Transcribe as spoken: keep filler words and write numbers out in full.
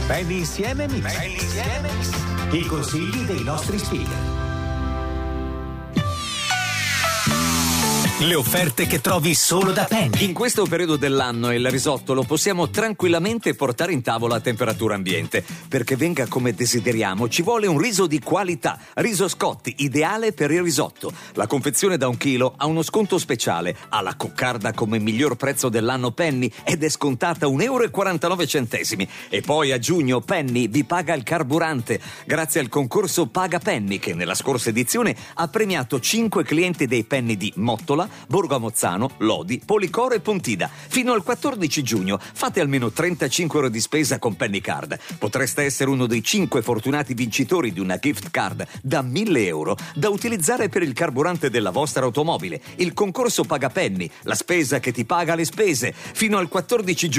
Penny insieme Mix. Penny insieme Mix. I consigli dei nostri speaker. Le offerte che trovi solo da Penny. In questo periodo dell'anno il risotto lo possiamo tranquillamente portare in tavola a temperatura ambiente. Perché venga come desideriamo ci vuole un riso di qualità. Riso Scotti, ideale per il risotto. La confezione da un chilo ha uno sconto speciale. Ha la coccarda come miglior prezzo dell'anno Penny ed è scontata un euro e quarantanove centesimi. E poi a giugno Penny vi paga il carburante grazie al concorso Paga Penny, che nella scorsa edizione ha premiato cinque clienti dei Penny di Mottola, Borgo a Mozzano, Lodi, Policoro e Pontida. Fino al quattordici giugno fate almeno trentacinque euro di spesa con Penny Card. Potreste essere uno dei cinque fortunati vincitori di una gift card da mille euro da utilizzare per il carburante della vostra automobile. Il concorso Paga Penny, la spesa che ti paga le spese. Fino al quattordici giugno